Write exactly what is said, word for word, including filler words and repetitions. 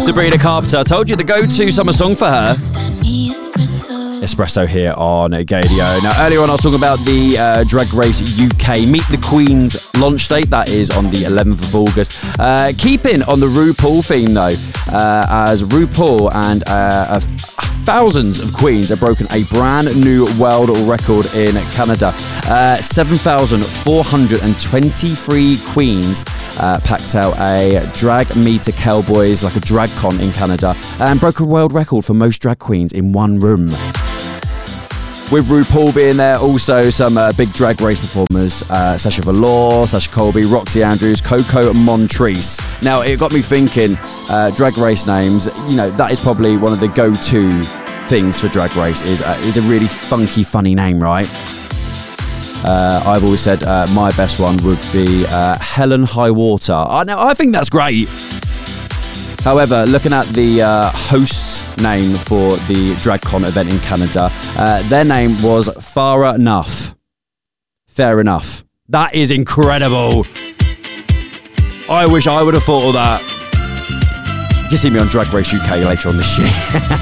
Sabrina Carpenter. I told you the go-to summer song for her. Espresso here on Gadio. Now, earlier on, I was talking about the uh, Drag Race U K Meet the Queens launch date. That is on the eleventh of August. Uh, keeping on the RuPaul theme, though, uh, as RuPaul and uh, thousands of queens have broken a brand new world record in Canada. Uh, seven thousand four hundred twenty-three queens uh, packed out a drag meet a cowboys, like a drag con in Canada, and broke a world record for most drag queens in one room. With RuPaul being there, also some uh, big Drag Race performers, uh, Sasha Velour, Sasha Colby, Roxy Andrews, Coco Montrese. Now, it got me thinking, uh, Drag Race names, you know, that is probably one of the go-to things for Drag Race, is, uh, is a really funky, funny name, right? Uh, I've always said uh, my best one would be uh, Helen Highwater. Uh, now, I think that's great. However, looking at the uh, host's name for the DragCon event in Canada, uh, their name was Farah Enough. Fair enough. That is incredible. I wish I would have thought of that. You can see me on Drag Race U K later on this year.